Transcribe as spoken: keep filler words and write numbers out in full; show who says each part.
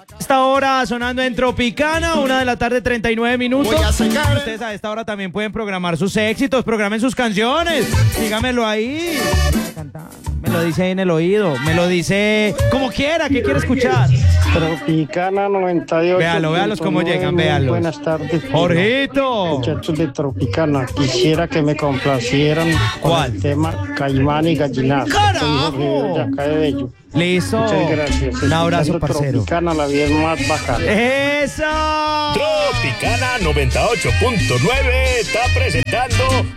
Speaker 1: Esta hora sonando en Tropicana, una de la tarde, treinta y nueve minutos.
Speaker 2: Voy a sacar.
Speaker 1: Ustedes a esta hora también pueden programar sus éxitos, programen sus canciones. Dígamelo ahí. Me lo dice ahí en el oído, me lo dice como quiera, ¿qué quiere escuchar?
Speaker 3: Tropicana noventa y ocho.
Speaker 1: Véalo, véalos cómo llegan, véalos.
Speaker 3: Buenas tardes.
Speaker 1: Jorgito.
Speaker 3: Muchachos de Tropicana, quisiera que me complacieran con
Speaker 1: ¿Cuál?
Speaker 3: el tema Caimán y Gallinazo.
Speaker 1: ¡Carajo!
Speaker 3: Soy Jorge de acá de Bello.
Speaker 1: Listo.
Speaker 3: Muchas gracias.
Speaker 1: Un abrazo,
Speaker 3: Escuchando
Speaker 1: parcero.
Speaker 3: Tropicana, la vida es más bacana.
Speaker 1: ¡Eso!
Speaker 4: Tropicana noventa y ocho punto nueve está presentando